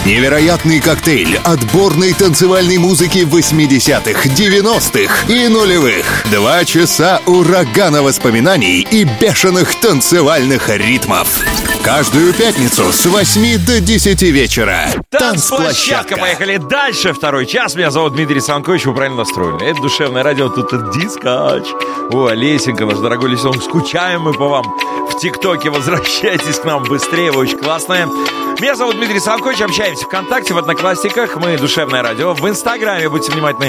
Невероятный коктейль отборной танцевальной музыки 80-х, 90-х и нулевых. 2 часа урагана воспоминаний и бешеных танцевальных ритмов. Каждую пятницу с 8 до 10 вечера. Танцплощадка. Поехали дальше. Второй час. Меня зовут Дмитрий Санкович. Вы правильно настроены. Это душевное радио. Тут дискач. О, Лесенька, наш дорогой Лесенок. Скучаем мы по вам в ТикТоке. Возвращайтесь к нам быстрее. Вы очень классные. Меня зовут Дмитрий Санкович. Общаемся ВКонтакте, в Одноклассниках. Мы душевное радио. В Инстаграме, будьте внимательны,